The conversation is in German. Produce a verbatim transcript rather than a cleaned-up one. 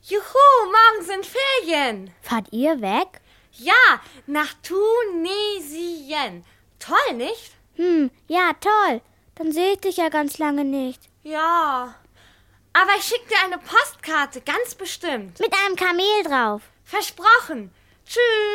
Juhu, morgen sind Ferien. Fahrt ihr weg? Ja, nach Tunesien. Toll, nicht? Hm, ja, toll. Dann sehe ich dich ja ganz lange nicht. Ja, aber ich schicke dir eine Postkarte, ganz bestimmt. Mit einem Kamel drauf. Versprochen. Tschüss.